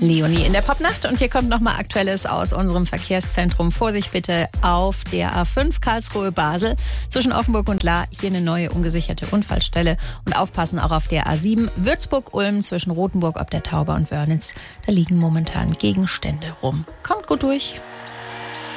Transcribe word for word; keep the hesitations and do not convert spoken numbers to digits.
Leonie in der Popnacht. Und hier kommt nochmal Aktuelles aus unserem Verkehrszentrum. Vorsicht bitte auf der A fünf Karlsruhe-Basel zwischen Offenburg und Lahr. Hier eine neue ungesicherte Unfallstelle. Und aufpassen auch auf der A sieben Würzburg-Ulm zwischen Rothenburg ob der Tauber und Wörnitz. Da liegen momentan Gegenstände rum. Kommt gut durch.